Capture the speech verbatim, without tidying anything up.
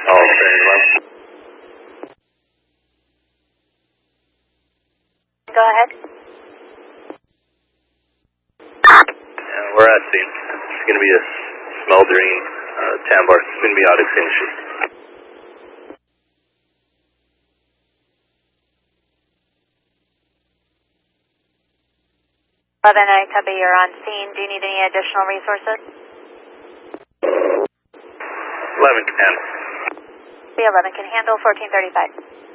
All very well. Go ahead. Yeah, we're at scene. It's going to be a smoldering uh, TAMBAR symbiotic finishes. eleven nine, copy, you're on scene. Do you need any additional resources? eleven can handle. The eleven can handle, fourteen thirty-five.